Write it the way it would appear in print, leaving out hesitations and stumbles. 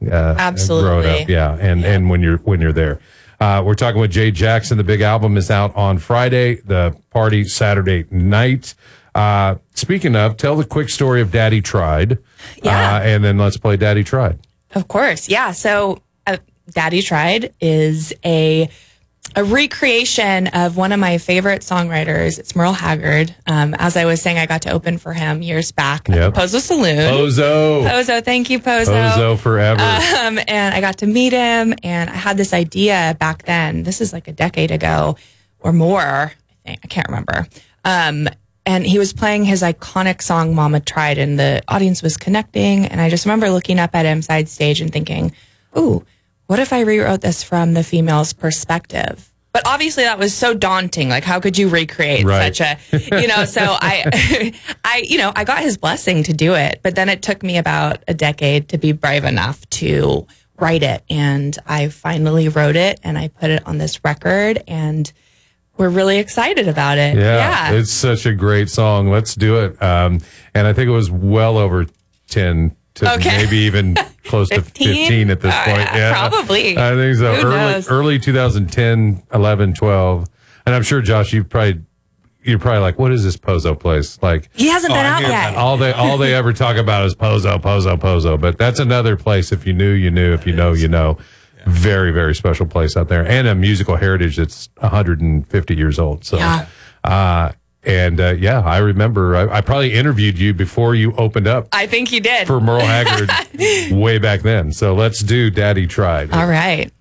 Absolutely. growing up. Yeah. And when you're there. We're talking with Jay Jackson. The big album is out on Friday, the party Saturday night. Speaking of, tell the quick story of Daddy Tried. Yeah. And then let's play Daddy Tried. Of course. Yeah. So Daddy Tried is a recreation of one of my favorite songwriters. It's Merle Haggard. As I was saying, I got to open for him years back at the Pozo Saloon. Pozo. Thank you, Pozo. Pozo forever. And I got to meet him, and I had this idea back then. This is like a decade ago or more. I think. I can't remember. And he was playing his iconic song, Mama Tried, and the audience was connecting. And I just remember looking up at him side stage and thinking, ooh, what if I rewrote this from the female's perspective? But obviously that was so daunting. Like, how could you recreate such a, so I got his blessing to do it. But then it took me about a decade to be brave enough to write it. And I finally wrote it, and I put it on this record, and we're really excited about it. Yeah. It's such a great song. Let's do it. And I think it was well over 10 to maybe even close to 15 at this point. Yeah, probably. I think so. Who knows? Early 2010, 11, 12. And I'm sure, Josh, you're probably like, what is this Pozo place? Like, he hasn't been out yet. All they ever talk about is Pozo. But that's another place. If you knew, you knew. If you know, you know. Very, very special place out there, and a musical heritage that's 150 years old. So, I remember I probably interviewed you before you opened up. I think you did for Merle Haggard way back then. So let's do Daddy Tried. All right.